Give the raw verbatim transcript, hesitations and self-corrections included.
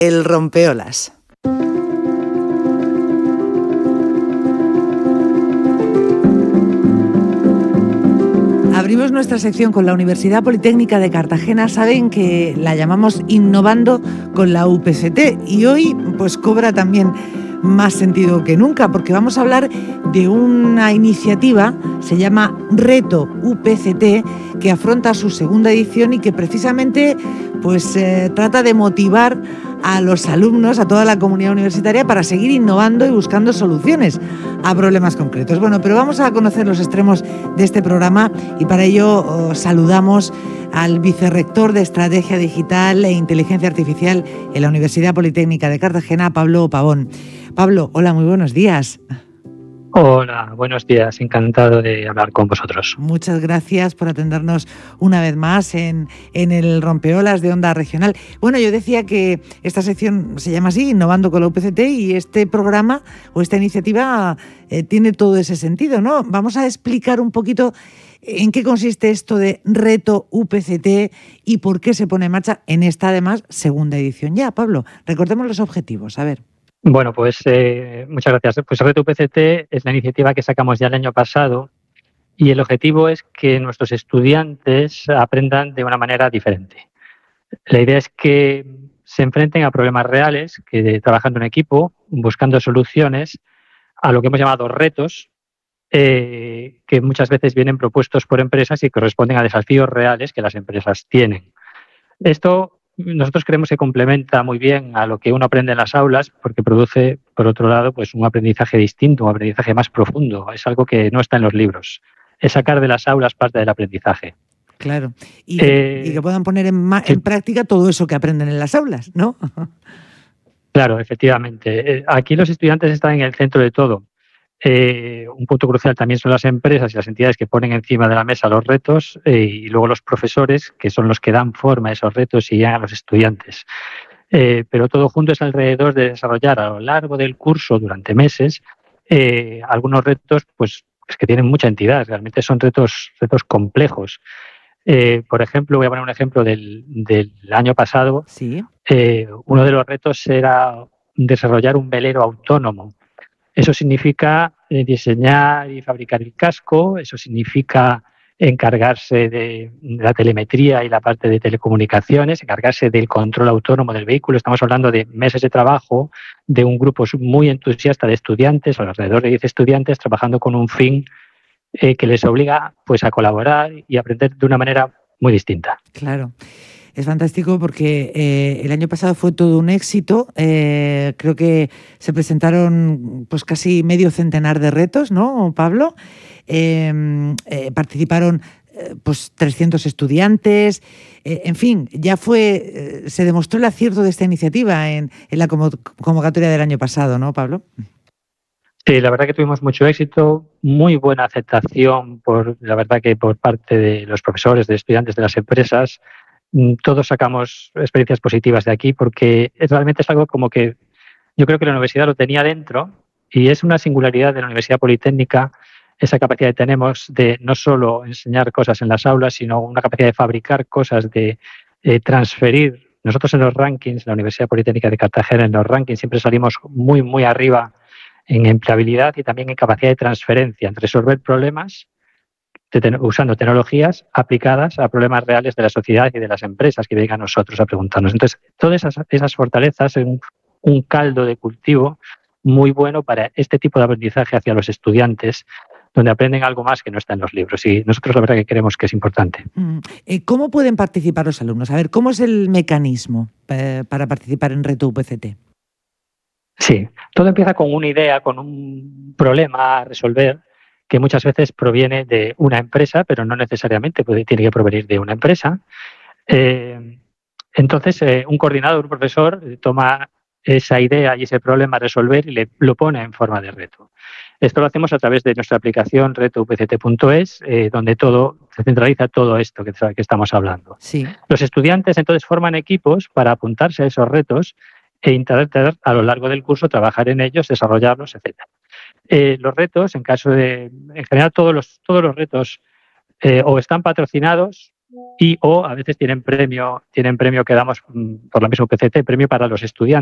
El rompeolas. Abrimos nuestra sección con la Universidad Politécnica de Cartagena. Saben que la llamamos Innovando con la U P C T y hoy pues cobra también más sentido que nunca porque vamos a hablar de una iniciativa, se llama Reto U P C T, que afronta su segunda edición y que precisamente pues eh, trata de motivar a los alumnos, a toda la comunidad universitaria para seguir innovando y buscando soluciones a problemas concretos. Bueno, pero vamos a conocer los extremos de este programa y para ello oh, saludamos al vicerrector de Estrategia Digital e Inteligencia Artificial en la Universidad Politécnica de Cartagena, Pablo Pavón. Pablo, hola, muy buenos días. Hola, buenos días, encantado de hablar con vosotros. Muchas gracias por atendernos una vez más en, en el Rompeolas de Onda Regional. Bueno, yo decía que esta sección se llama así, Innovando con la U P C T, y este programa o esta iniciativa eh, tiene todo ese sentido, ¿no? Vamos a explicar un poquito en qué consiste esto de Reto U P C T y por qué se pone en marcha en esta, además, segunda edición ya. Pablo, recordemos los objetivos, a ver. Bueno, pues eh, muchas gracias. Pues Reto U P C T es la iniciativa que sacamos ya el año pasado y el objetivo es que nuestros estudiantes aprendan de una manera diferente. La idea es que se enfrenten a problemas reales, que trabajando en equipo, buscando soluciones a lo que hemos llamado retos, eh, que muchas veces vienen propuestos por empresas y corresponden a desafíos reales que las empresas tienen. Esto nosotros creemos que complementa muy bien a lo que uno aprende en las aulas porque produce, por otro lado, pues un aprendizaje distinto, un aprendizaje más profundo. Es algo que no está en los libros. Es sacar de las aulas parte del aprendizaje. Claro, y que, eh, y que puedan poner en, ma- sí. en práctica todo eso que aprenden en las aulas, ¿no? Claro, efectivamente. Aquí los estudiantes están en el centro de todo. Eh, un punto crucial también son las empresas y las entidades que ponen encima de la mesa los retos eh, y luego los profesores, que son los que dan forma a esos retos y guían a los estudiantes. Eh, pero todo junto es alrededor de desarrollar a lo largo del curso, durante meses, eh, algunos retos pues, pues que tienen mucha entidad. Realmente son retos, retos complejos. Eh, por ejemplo, voy a poner un ejemplo del, del año pasado. Sí. Eh, uno de los retos era desarrollar un velero autónomo. Eso significa diseñar y fabricar el casco, eso significa encargarse de la telemetría y la parte de telecomunicaciones, encargarse del control autónomo del vehículo. Estamos hablando de meses de trabajo de un grupo muy entusiasta de estudiantes, alrededor de diez estudiantes, trabajando con un fin eh, que les obliga pues, a colaborar y aprender de una manera muy distinta. Claro. Es fantástico porque eh, el año pasado fue todo un éxito. Eh, creo que se presentaron pues casi medio centenar de retos, ¿no, Pablo? Eh, eh, participaron eh, pues trescientos estudiantes. Eh, en fin, ya fue, eh, se demostró el acierto de esta iniciativa en, en la convocatoria del año pasado, ¿no, Pablo? Sí, la verdad que tuvimos mucho éxito, muy buena aceptación, por la verdad que por parte de los profesores, de estudiantes, de las empresas. Todos sacamos experiencias positivas de aquí porque realmente es algo como que yo creo que la universidad lo tenía dentro y es una singularidad de la Universidad Politécnica esa capacidad que tenemos de no solo enseñar cosas en las aulas, sino una capacidad de fabricar cosas, de eh, transferir. Nosotros en los rankings, la Universidad Politécnica de Cartagena, en los rankings siempre salimos muy, muy arriba en empleabilidad y también en capacidad de transferencia, en resolver problemas usando tecnologías aplicadas a problemas reales de la sociedad y de las empresas que vengan a nosotros a preguntarnos. Entonces, todas esas, esas fortalezas son un, un caldo de cultivo muy bueno para este tipo de aprendizaje hacia los estudiantes, donde aprenden algo más que no está en los libros. Y nosotros la verdad que creemos que es importante. ¿Cómo pueden participar los alumnos? A ver, ¿cómo es el mecanismo para participar en Reto U P C T? Sí, todo empieza con una idea, con un problema a resolver, que muchas veces proviene de una empresa, pero no necesariamente puede, tiene que provenir de una empresa. Eh, entonces, eh, un coordinador, un profesor, toma esa idea y ese problema a resolver y le, lo pone en forma de reto. Esto lo hacemos a través de nuestra aplicación reto u p c t punto es, eh, donde todo se centraliza todo esto que, que estamos hablando. Sí. Los estudiantes entonces forman equipos para apuntarse a esos retos e intentar a lo largo del curso trabajar en ellos, desarrollarlos, etcétera. Eh, los retos, en caso de, en general todos los, todos los retos eh, o están patrocinados y o a veces tienen premio, tienen premio que damos por la misma U P C T, premio para los estudiantes.